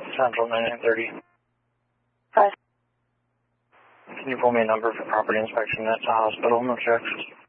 Central 9930. Hi. Can you pull me a number for property inspection at the hospital? No checks.